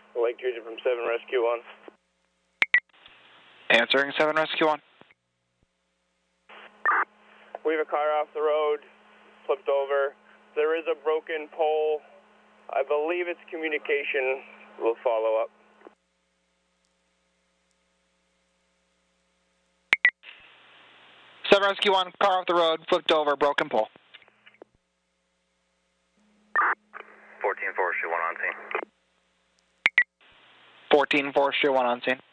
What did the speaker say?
Lake Cruiser from 7 Rescue 1. Answering 7 Rescue 1. We have a car off the road, flipped over. There is a broken pole. I believe it's communication. We'll follow up. 7 Rescue 1, car off the road, flipped over, broken pole. 14 Forestry 1 on scene. 14 Forestry 1 on scene.